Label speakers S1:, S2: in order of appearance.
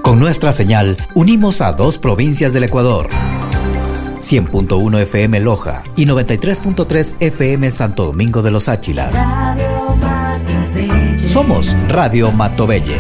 S1: Con nuestra señal, unimos a 2 provincias del Ecuador. 100.1 FM Loja y 93.3 FM Santo Domingo de los Áchilas. Somos Radio Matobelle.